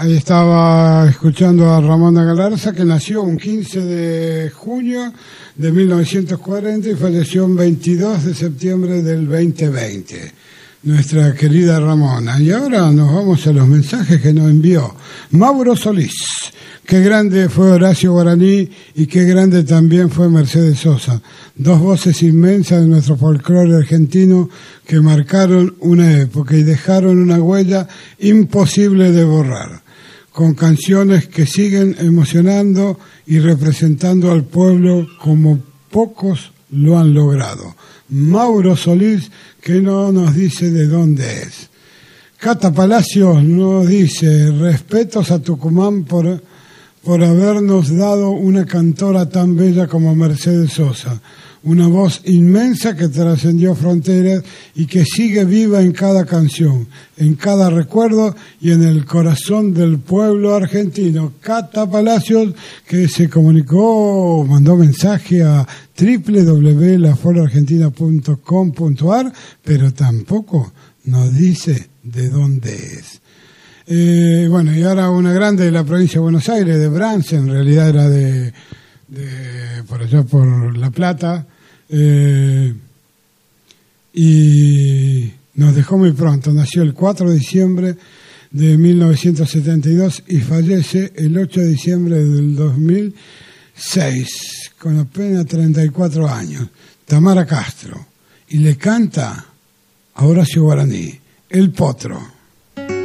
ahí estaba escuchando a Ramona Galarza, que nació un 15 de junio de 1940 y falleció un 22 de septiembre del 2020. Nuestra querida Ramona. Y ahora nos vamos a los mensajes que nos envió Mauro Solís. Qué grande fue Horacio Guaraní y qué grande también fue Mercedes Sosa. Dos voces inmensas de nuestro folclore argentino que marcaron una época y dejaron una huella imposible de borrar, con canciones que siguen emocionando y representando al pueblo como pocos lo han logrado. Mauro Solís, que no nos dice de dónde es. Cata Palacios nos dice: respetos a Tucumán por habernos dado una cantora tan bella como Mercedes Sosa, una voz inmensa que trascendió fronteras y que sigue viva en cada canción, en cada recuerdo y en el corazón del pueblo argentino. Cata Palacios, que se comunicó, mandó mensaje a www.lafolargentina.com.ar, pero tampoco nos dice de dónde es. Bueno, y ahora una grande de la provincia de Buenos Aires, de Brance, en realidad era de por allá por La Plata, y nos dejó muy pronto. Nació el 4 de diciembre de 1972 y fallece el 8 de diciembre del 2006, con apenas 34 años. Tamara Castro, y le canta a Horacio Guaraní, El Potro.